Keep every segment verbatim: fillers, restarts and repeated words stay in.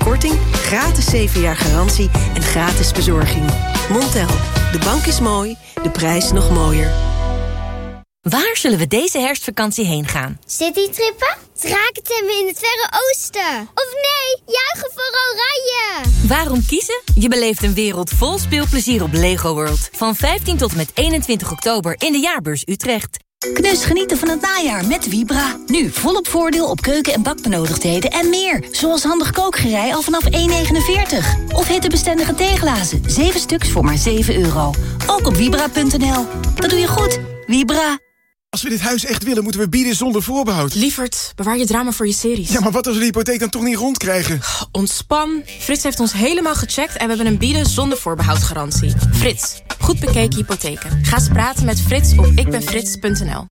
korting, gratis zeven jaar garantie en gratis bezorging. Montel, de bank is mooi, de prijs nog mooier. Waar zullen we deze herfstvakantie heen gaan? Citytrippen? Drakentemmen in het Verre Oosten? Of nee, juichen voor Oranje! Waarom kiezen? Je beleeft een wereld vol speelplezier op Lego World. Van vijftien tot en met eenentwintig oktober in de Jaarbeurs Utrecht. Knus genieten van het najaar met Vibra. Nu volop voordeel op keuken- en bakbenodigdheden en meer. Zoals handig kookgerei al vanaf één negenenveertig. Of hittebestendige theeglazen, zeven stuks voor maar zeven euro. Ook op vibra punt n l. Dat doe je goed. Vibra. Als we dit huis echt willen, moeten we bieden zonder voorbehoud. Lievert, bewaar je drama voor je series. Ja, maar wat als we de hypotheek dan toch niet rondkrijgen? Ontspan. Frits heeft ons helemaal gecheckt en we hebben een bieden zonder voorbehoud-garantie. Frits, goed bekeken hypotheken. Ga eens praten met Frits op ikbenfrits punt n l.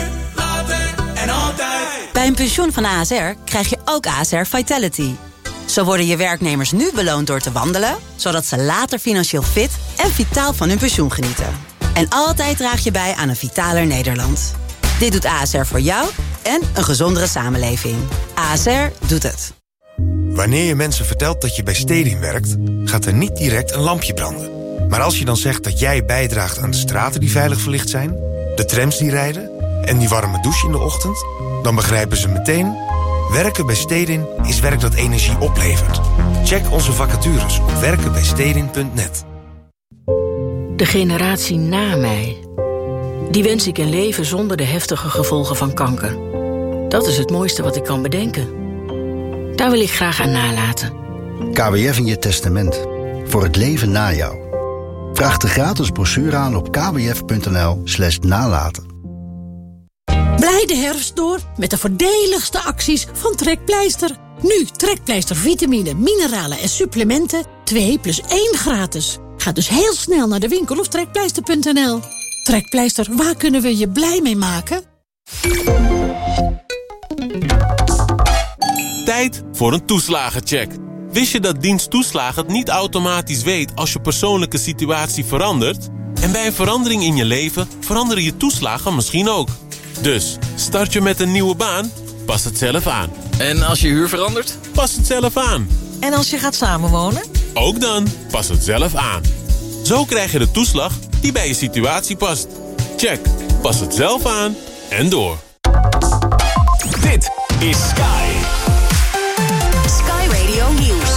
Bij een pensioen van A S R krijg je ook A S R Vitality. Zo worden je werknemers nu beloond door te wandelen, zodat ze later financieel fit en vitaal van hun pensioen genieten. En altijd draag je bij aan een vitaler Nederland. Dit doet A S R voor jou en een gezondere samenleving. A S R doet het. Wanneer je mensen vertelt dat je bij Stedin werkt, gaat er niet direct een lampje branden. Maar als je dan zegt dat jij bijdraagt aan de straten die veilig verlicht zijn, de trams die rijden en die warme douche in de ochtend, dan begrijpen ze meteen: werken bij Stedin is werk dat energie oplevert. Check onze vacatures op werken bij stedin punt net. De generatie na mij, die wens ik een leven zonder de heftige gevolgen van kanker. Dat is het mooiste wat ik kan bedenken. Daar wil ik graag aan nalaten. K W F in je testament. Voor het leven na jou. Vraag de gratis brochure aan op kwf punt n l slash nalaten. Blij de herfst door met de voordeligste acties van Trekpleister. Nu Trekpleister vitamine, mineralen en supplementen. twee plus één gratis. Ga dus heel snel naar de winkel of trekpleister punt n l. Trekpleister, waar kunnen we je blij mee maken? Tijd voor een toeslagencheck. Wist je dat dienst toeslagen het niet automatisch weet als je persoonlijke situatie verandert? En bij een verandering in je leven veranderen je toeslagen misschien ook. Dus, start je met een nieuwe baan? Pas het zelf aan. En als je huur verandert? Pas het zelf aan. En als je gaat samenwonen? Ook dan, pas het zelf aan. Zo krijg je de toeslag die bij je situatie past. Check, pas het zelf aan en door. Dit is Sky. Sky Radio Nieuws.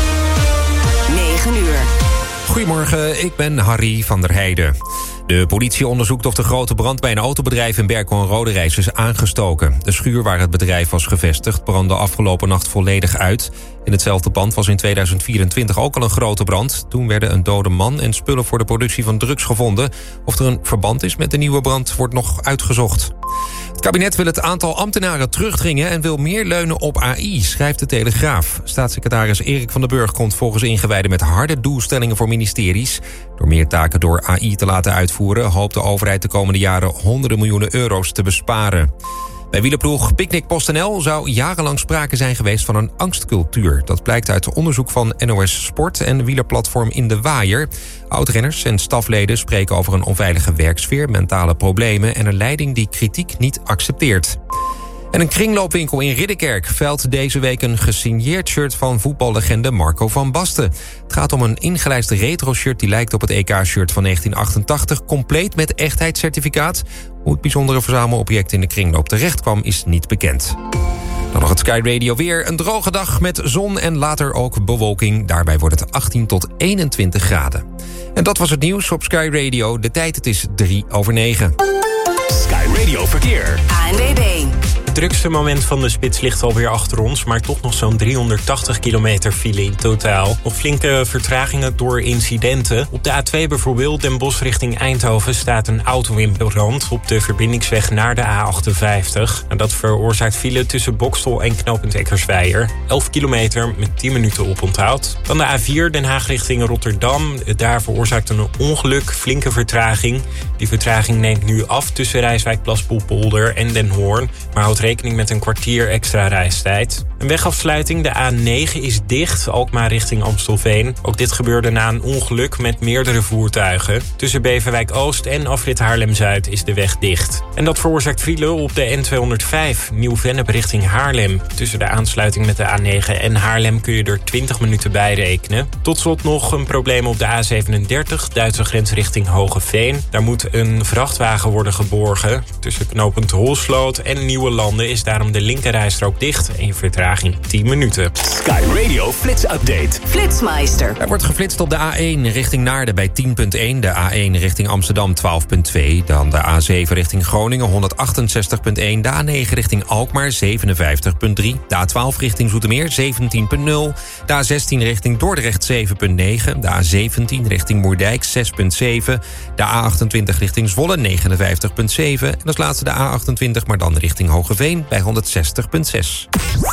negen uur. Goedemorgen, ik ben Harry van der Heijden. De politie onderzoekt of de grote brand bij een autobedrijf in Berkel en Roderijs is aangestoken. De schuur waar het bedrijf was gevestigd brandde afgelopen nacht volledig uit. In hetzelfde pand was in tweeduizend vierentwintig ook al een grote brand. Toen werden een dode man en spullen voor de productie van drugs gevonden. Of er een verband is met de nieuwe brand wordt nog uitgezocht. Het kabinet wil het aantal ambtenaren terugdringen en wil meer leunen op A I, schrijft de Telegraaf. Staatssecretaris Erik van den Burg komt volgens ingewijden met harde doelstellingen voor ministeries. Door meer taken door A I te laten uitvoeren hoopt de overheid de komende jaren honderden miljoenen euro's te besparen. Bij wielerploeg Picnic PostNL zou jarenlang sprake zijn geweest van een angstcultuur. Dat blijkt uit onderzoek van N O S Sport en wielerplatform In de Waaier. Oud-renners en stafleden spreken over een onveilige werksfeer, mentale problemen en een leiding die kritiek niet accepteert. En een kringloopwinkel in Ridderkerk veilt deze week een gesigneerd shirt van voetballegende Marco van Basten. Het gaat om een ingelijst retro-shirt die lijkt op het E K-shirt van negentien achtentachtig, compleet met echtheidscertificaat. Hoe het bijzondere verzamelobject in de kringloop terecht kwam is niet bekend. Dan nog het Sky Radio weer. Een droge dag met zon en later ook bewolking. Daarbij wordt het achttien tot eenentwintig graden. En dat was het nieuws op Sky Radio. De tijd, het is drie over negen. Sky Radio Verkeer. A N W B. Het drukste moment van de spits ligt alweer achter ons, maar toch nog zo'n driehonderdtachtig kilometer file in totaal. Nog flinke vertragingen door incidenten. Op de A twee bijvoorbeeld, Den Bosch richting Eindhoven, staat een auto in brand op de verbindingsweg naar de A achtenvijftig. En dat veroorzaakt file tussen Bokstel en knooppunt Eckersweijer. elf kilometer met tien minuten oponthoud. Dan de A vier, Den Haag richting Rotterdam. Daar veroorzaakt een ongeluk, flinke vertraging. Die vertraging neemt nu af tussen Rijswijk, Plaspoelpolder en Den Hoorn, maar houdt rekening met een kwartier extra reistijd. Een wegafsluiting, de A negen, is dicht, Alkmaar richting Amstelveen. Ook dit gebeurde na een ongeluk met meerdere voertuigen. Tussen Beverwijk Oost en afrit Haarlem-Zuid is de weg dicht. En dat veroorzaakt file op de N tweehonderdvijf, Nieuw-Vennep richting Haarlem. Tussen de aansluiting met de A negen en Haarlem kun je er twintig minuten bij rekenen. Tot slot nog een probleem op de A zevenendertig, Duitse grens richting Hogeveen. Daar moet een vrachtwagen worden geborgen. Tussen knooppunt Holsloot en Nieuwe Landen is daarom de linkerrijstrook dicht en je vertraging tien minuten. Sky Radio Flits Update. Flitsmeister. Er wordt geflitst op de A één richting Naarden bij tien komma één. De A één richting Amsterdam twaalf komma twee. Dan de A zeven richting Groningen honderdachtenzestig komma één. De A negen richting Alkmaar zevenenvijftig komma drie. De A twaalf richting Zoetermeer zeventien komma nul. De A zestien richting Dordrecht zeven komma negen. De A zeventien richting Moerdijk zes komma zeven. De A achtentwintig richting Zwolle negenenvijftig komma zeven. En als laatste de A achtentwintig, maar dan richting Hogeveen bij honderdzestig komma zes.